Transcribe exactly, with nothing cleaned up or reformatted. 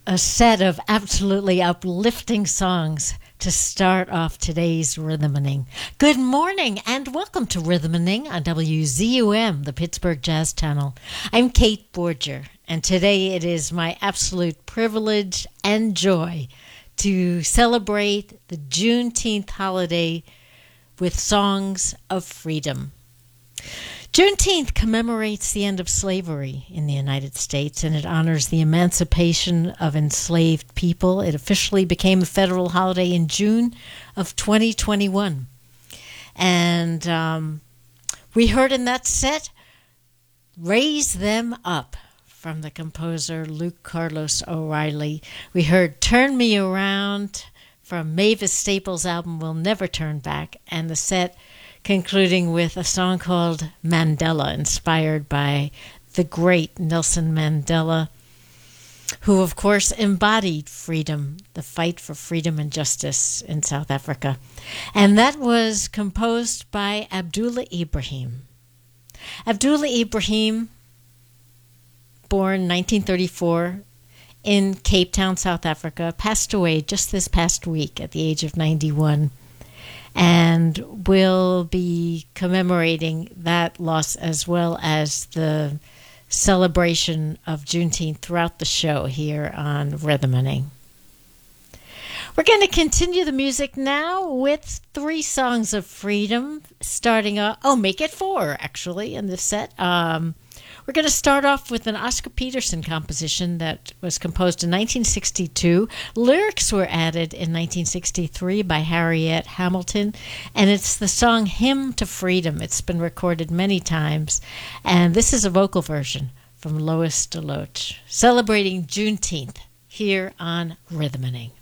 a set of absolutely uplifting songs to start off today's Rhythmaning. Good morning and welcome to Rhythmaning on W Z U M, the Pittsburgh Jazz Channel. I'm Kate Borger, and today it is my absolute privilege and joy to celebrate the Juneteenth holiday with songs of freedom. Juneteenth commemorates the end of slavery in the United States, and it honors the emancipation of enslaved people. It officially became a federal holiday in June of twenty twenty-one. And um, we heard in that set, Raise Them Up, from the composer Luke Carlos O'Reilly. We heard Turn Me Around from Mavis Staples' album We'll Never Turn Back, and the set concluding with a song called Mandela, inspired by the great Nelson Mandela, who of course embodied freedom, the fight for freedom and justice in South Africa. And that was composed by Abdullah Ibrahim. Abdullah Ibrahim, born nineteen thirty-four in Cape Town, South Africa, passed away just this past week at the age of ninety-one. And we'll be commemorating that loss as well as the celebration of Juneteenth throughout the show here on Rhythmaning. We're going to continue the music now with three songs of freedom, starting off, oh, make it four, actually, in this set. Um, we're going to start off with an Oscar Peterson composition that was composed in nineteen sixty-two. Lyrics were added in nineteen sixty-three by Harriet Hamilton, and it's the song Hymn to Freedom. It's been recorded many times, and this is a vocal version from Lois DeLoach, celebrating Juneteenth here on Rhythmaning.